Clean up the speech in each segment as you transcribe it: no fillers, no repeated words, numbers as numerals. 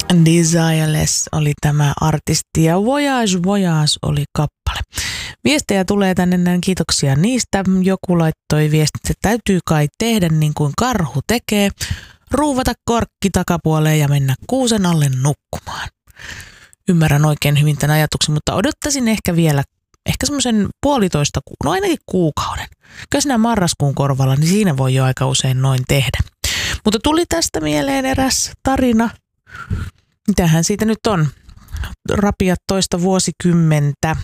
Desireless oli tämä artisti ja Voyage Voyage oli kappale. Viestejä tulee tänne näin, kiitoksia niistä. Joku laittoi viestit, että täytyy kai tehdä niin kuin karhu tekee, ruuvata korkki takapuoleen ja mennä kuusen alle nukkumaan. Ymmärrän oikein hyvin tämän ajatuksen, mutta odottaisin ehkä semmoisen no ainakin kuukauden. Kyllä siinä marraskuun korvalla, niin siinä voi jo aika usein noin tehdä. Mutta tuli tästä mieleen eräs tarina. Mitähän siitä nyt on? Rapiat toista vuosikymmentä,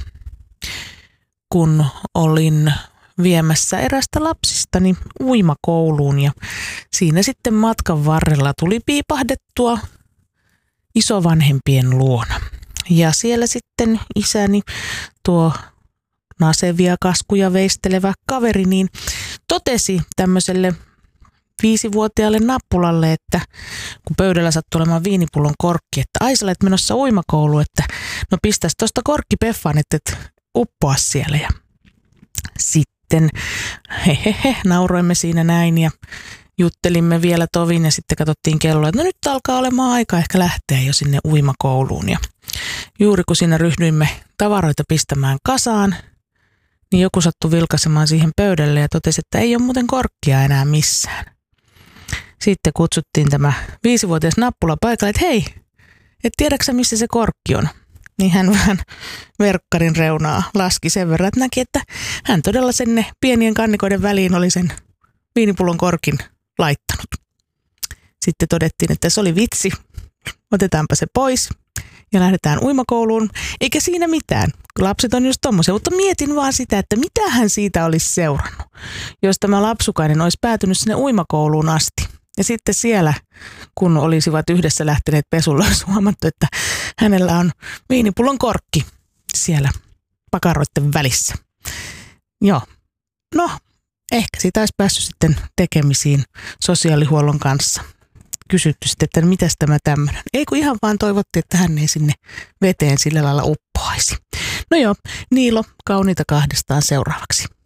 kun olin viemässä erästä lapsistani uimakouluun ja siinä sitten matkan varrella tuli piipahdettua isovanhempien luona. Ja siellä sitten isäni, tuo nasevia kaskuja veistelevä kaveri, niin totesi tämmöiselle 5-vuotiaalle nappulalle, että kun pöydällä sattui olemaan viinipullon korkki, että ai sä olet menossa uimakouluun, että no pistäisi tuosta korkki peffaan, että et uppoa siellä. Ja sitten nauroimme siinä näin ja juttelimme vielä tovin ja sitten katsottiin kelloa, että no nyt alkaa olemaan aika ehkä lähteä jo sinne uimakouluun. Ja juuri kun siinä ryhdyimme tavaroita pistämään kasaan, niin joku sattui vilkaisemaan siihen pöydälle ja totesi, että ei ole muuten korkkia enää missään. Sitten kutsuttiin tämä 5-vuotias nappula paikalle, että hei, et tiedäksä missä se korkki on? Niin hän vähän verkkarin reunaa laski sen verran, että näki, että hän todella sinne pienien kannikoiden väliin oli sen viinipullon korkin laittanut. Sitten todettiin, että se oli vitsi, otetaanpa se pois ja lähdetään uimakouluun. Eikä siinä mitään, lapset on just tommosia, mutta mietin vaan sitä, että mitä hän siitä olisi seurannut, jos tämä lapsukainen olisi päätynyt sinne uimakouluun asti. Ja sitten siellä, kun olisivat yhdessä lähteneet pesulla, olisi huomattu, että hänellä on viinipullon korkki siellä pakaroiden välissä. Joo, no ehkä siitä olisi päässyt sitten tekemisiin sosiaalihuollon kanssa. Kysytty sitten, että mitäs tämä tämmöinen. Ei kun ihan vaan toivottiin, että hän ei sinne veteen sillä lailla uppoaisi. No joo, Niilo, kauniita kahdestaan seuraavaksi.